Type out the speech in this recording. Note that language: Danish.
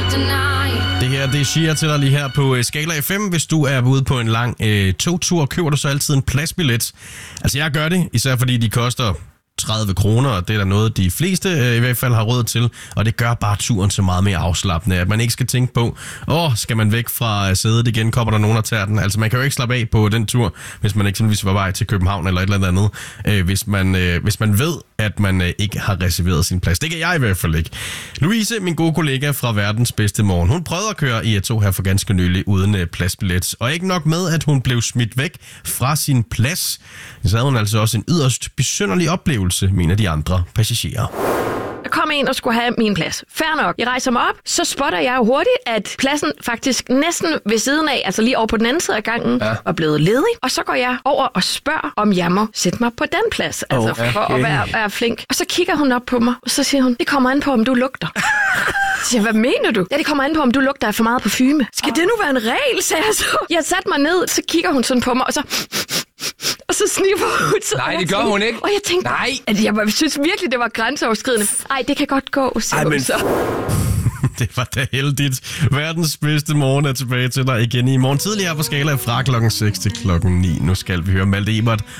Det her, det er Shia til dig lige her på Skala FM. Hvis du er ude på en lang togtur, køber du så altid en pladsbillet. Altså jeg gør det, især fordi de koster 30 kroner, og det er der noget, de fleste i hvert fald har råd til, og det gør bare turen så meget mere afslappende, at man ikke skal tænke på, skal man væk fra sædet igen, kommer der nogen og tager den. Altså man kan jo ikke slappe af på den tur, hvis man eksempelvis var vej til København eller et eller andet, hvis man ved, at man ikke har reserveret sin plads. Det kan jeg i hvert fald ikke. Louise, min gode kollega fra Verdens Bedste Morgen, hun prøvede at køre i et tog her for ganske nylig uden pladsbillet, og ikke nok med, at hun blev smidt væk fra sin plads, så havde hun altså også en yderst besynderlig oplevelse, mener de andre passagerer. Der kom en og skulle have min plads. Fair nok. Jeg rejser mig op, så spotter jeg jo hurtigt, at pladsen faktisk næsten ved siden af, altså lige over på den anden side af gangen, var blevet ledig. Og så går jeg over og spørger, om jeg må sætte mig på den plads, altså for at være flink. Og så kigger hun op på mig, og så siger hun, det kommer an på, om du lugter. Så siger, hvad mener du? Ja, det kommer an på, om du lugter af for meget parfume. Skal det nu være en regel, sagde jeg så. Jeg satte mig ned, så kigger hun sådan på mig, og så sniffer hun. Nej, det gør hun ikke. Og jeg tænkte, at jeg synes virkelig, det var grænseoverskridende. Ej, det kan godt gå, siger hun så. Det var da heldigt. Verdens bedste morgen er tilbage til dig igen i morgen tidlig her på Skala fra klokken 6 til klokken 9. Nu skal vi høre Malte Ebert